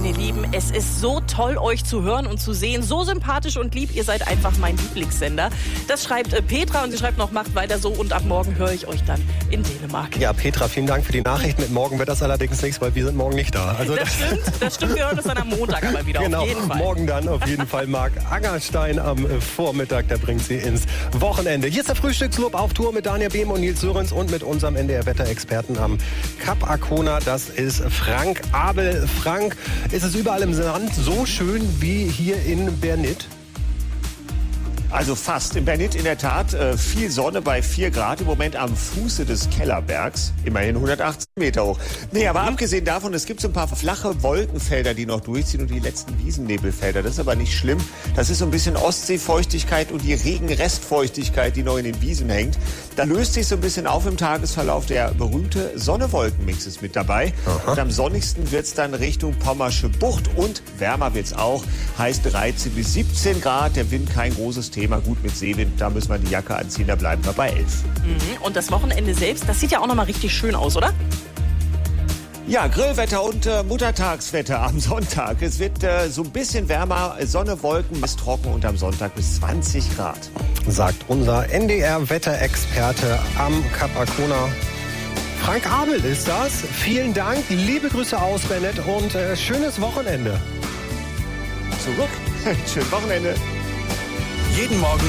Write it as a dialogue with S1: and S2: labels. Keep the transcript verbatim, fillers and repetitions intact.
S1: Meine Lieben, es ist so toll, euch zu hören und zu sehen. So sympathisch und lieb, ihr seid einfach mein Lieblingssender. Das schreibt äh, Petra und sie schreibt noch, macht weiter so und ab morgen höre ich euch dann in Dänemark.
S2: Ja, Petra, vielen Dank für die Nachricht. Mit morgen wird das allerdings nichts, weil wir sind morgen nicht da. Also
S1: das,
S2: das
S1: stimmt, das stimmt. Wir hören uns dann am Montag aber wieder,
S2: genau,
S1: auf jeden Fall.
S2: Morgen dann auf jeden Fall Marc Angerstein am Vormittag. Der bringt sie ins Wochenende. Hier ist der Frühstückslob auf Tour mit Daniel Behm und Nils Sörensen und mit unserem N D R-Wetterexperten am Kap Arkona. Das ist Frank Abel. Frank, ist es überall im Land so schön wie hier in Bernit?
S3: Also fast. In Bernit in der Tat äh, viel Sonne bei vier Grad. Im Moment am Fuße des Kellerbergs. Immerhin hundertachtzig Meter hoch. Nee, aber abgesehen davon, es gibt so ein paar flache Wolkenfelder, die noch durchziehen und die letzten Wiesennebelfelder. Das ist aber nicht schlimm. Das ist so ein bisschen Ostseefeuchtigkeit und die Regenrestfeuchtigkeit, die noch in den Wiesen hängt. Da löst sich so ein bisschen auf im Tagesverlauf. Der berühmte Sonne-Wolken-Mix ist mit dabei. Aha. Und am sonnigsten wird es dann Richtung Pommersche Bucht und wärmer wird es auch. Heißt dreizehn bis siebzehn Grad. Der Wind kein großes Thema. Gut mit Seewind, da müssen wir die Jacke anziehen, da bleiben wir bei elf.
S1: Mhm. Und das Wochenende selbst, das sieht ja auch noch mal richtig schön aus, oder?
S3: Ja, Grillwetter und äh, Muttertagswetter am Sonntag. Es wird äh, so ein bisschen wärmer, Sonne, Wolken, ist trocken und am Sonntag bis zwanzig Grad.
S2: Sagt unser N D R-Wetterexperte am Kap Arkona. Frank Abel ist das. Vielen Dank, liebe Grüße aus Bernit und äh, schönes Wochenende.
S3: Zurück, schönes Wochenende.
S4: Jeden Morgen